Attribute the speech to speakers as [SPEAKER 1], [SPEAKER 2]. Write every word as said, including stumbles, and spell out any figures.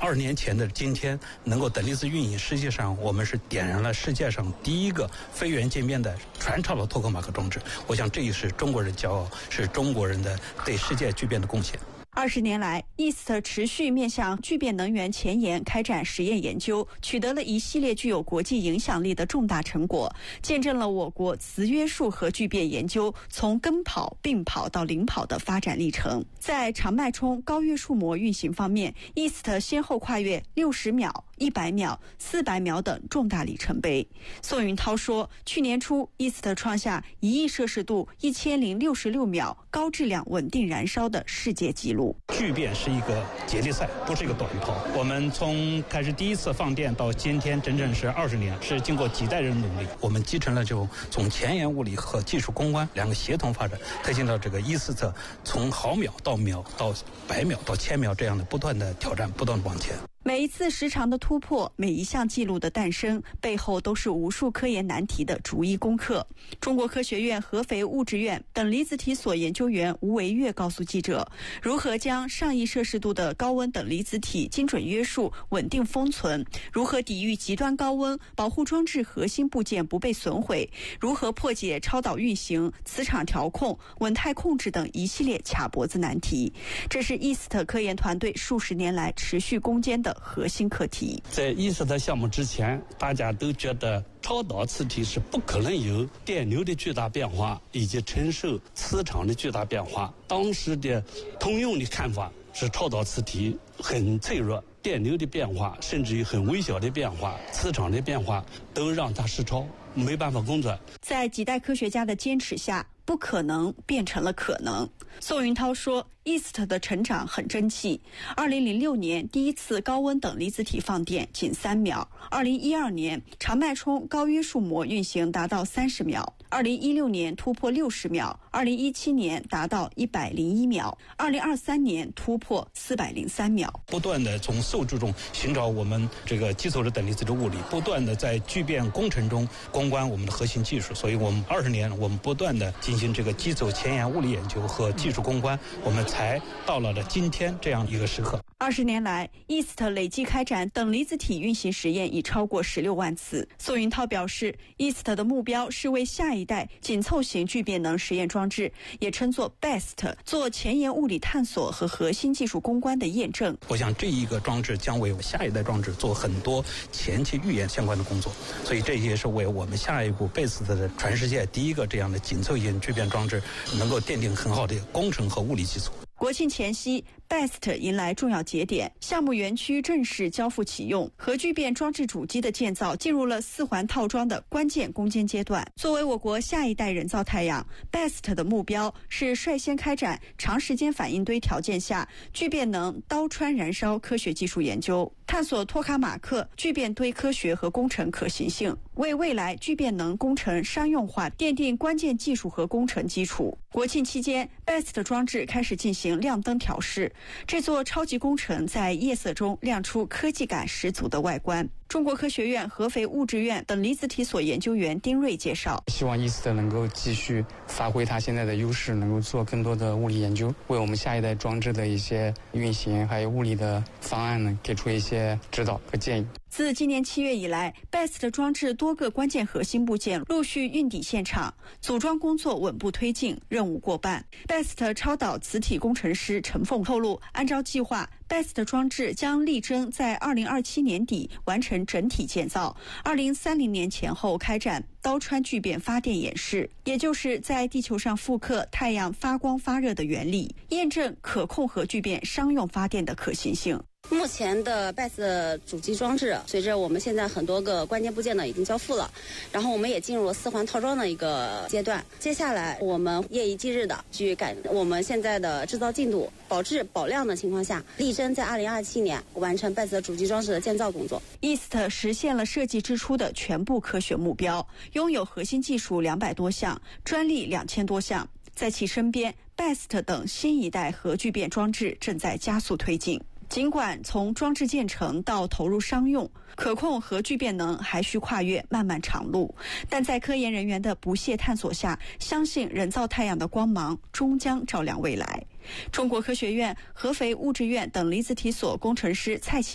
[SPEAKER 1] 二十年前的今天能够等离子运营，实际上我们是点燃了世界上第一个非源界面的全超导托克马克装置。我想这也是中国人骄傲，是中国人的对世界巨变的贡献。
[SPEAKER 2] 二十年来 ，E S T 持续面向聚变能源前沿开展实验研究，取得了一系列具有国际影响力的重大成果，见证了我国磁约束核聚变研究从跟跑、并跑到领跑的发展历程。在长脉冲高约束膜运行方面 ，E S T 先后跨越六十秒、一百秒、四百秒等重大里程碑。宋云涛说，去年初 E S T 创下一亿摄氏度一千零六十六秒高质量稳定燃烧的世界纪录。
[SPEAKER 1] 聚变是一个接力赛，不是一个短跑。我们从开始第一次放电到今天，整整是二十年，是经过几代人努力。我们继承了就从前沿物理和技术攻关两个协同发展，推进到这个E S T从毫秒到秒到百秒到千秒这样的不断的挑战，不断的往前。
[SPEAKER 2] 每一次时长的突破，每一项记录的诞生，背后都是无数科研难题的逐一攻克。中国科学院合肥物质院等离子体所研究员吴维月告诉记者，如何将上亿摄氏度的高温等离子体精准约束、稳定封存，如何抵御极端高温，保护装置核心部件不被损毁，如何破解超导运行、磁场调控、稳态控制等一系列卡脖子难题。这是 E S T 科研团队数十年来持续攻坚的核心课题。
[SPEAKER 3] 在E S T项目之前，大家都觉得超导磁体是不可能有电流的巨大变化以及承受磁场的巨大变化。当时的通用的看法是超导磁体很脆弱，电流的变化甚至于很微小的变化，磁场的变化都让它失超，没办法工作。
[SPEAKER 2] 在几代科学家的坚持下，不可能变成了可能。宋云涛说 E S T 的成长很争气。二零零六年第一次高温等离子体放电仅三秒，二零一二年长脉冲高约束膜运行达到三十秒，二零一六年突破六十秒，二零一七年达到一百零一秒，二零二三年突破四百零三秒。
[SPEAKER 1] 不断的从受助中寻找我们这个基础的等离子的物理，不断的在聚变工程中攻关我们的核心技术。所以我们二十年我们不断的进行这个基础前沿物理研究和技术攻关，我们才到了了今天这样一个时刻。
[SPEAKER 2] 二十年来 E S T 累计开展等离子体运行实验已超过十六万次。宋云涛表示， E S T 的目标是为下一代紧凑型聚变能实验装置，也称作 B E S T， 做前沿物理探索和核心技术攻关的验证。
[SPEAKER 1] 我想这一个装置将为下一代装置做很多前期预演相关的工作，所以这也是为我们下一步 B E S T 的全世界第一个这样的紧凑型聚变装置能够奠定很好的工程和物理基础。
[SPEAKER 2] 国庆前夕 B E S T 迎来重要节点，项目园区正式交付启用，核聚变装置主机的建造进入了四环套装的关键攻坚阶段。作为我国下一代人造太阳， B E S T 的目标是率先开展长时间反应堆条件下聚变能刀穿燃烧科学技术研究，探索托卡马克聚变堆科学和工程可行性，为未来聚变能工程商用化奠定关键技术和工程基础。国庆期间 B E S T 装置开始进行亮灯调试，这座超级工程在夜色中亮出科技感十足的外观。中国科学院合肥物质院等离子体所研究员丁瑞介绍，
[SPEAKER 4] 希望 E S T 能够继续发挥它现在的优势，能够做更多的物理研究，为我们下一代装置的一些运行还有物理的方案呢给出一些指导和建议。
[SPEAKER 2] 自今年七月以来 B E S T 装置多个关键核心部件陆续运抵现场，组装工作稳步推进，任务过半。 B E S T 超导磁体工程师陈凤透露，按照计划 B E S T 装置将力争在二零二七年底完成整体建造，二零三零年前后开展刀穿聚变发电演示，也就是在地球上复刻太阳发光发热的原理，验证可控核聚变商用发电的可行性。
[SPEAKER 5] 目前的 B E S T 主机装置，随着我们现在很多个关键部件呢已经交付了，然后我们也进入了四环套装的一个阶段。接下来我们夜以继日的去赶我们现在的制造进度，保质保量的情况下，力争在二零二七年完成 B E S T 主机装置的建造工作。
[SPEAKER 2] E S T 实现了设计之初的全部科学目标，拥有核心技术两百多项，专利两千多项，在其身边 B E S T 等新一代核聚变装置正在加速推进。尽管从装置建成到投入商用，可控核聚变能还需跨越漫漫长路，但在科研人员的不懈探索下，相信人造太阳的光芒终将照亮未来。中国科学院合肥物质院等离子体所工程师蔡奇